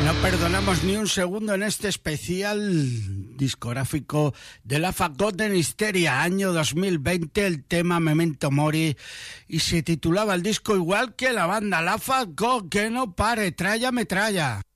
No perdonamos ni un segundo en este especial discográfico de la Forgotten Hysteria, año 2020, el tema Memento Mori, y se titulaba el disco igual que la banda La Forgotten, que no pare, tralla metralla.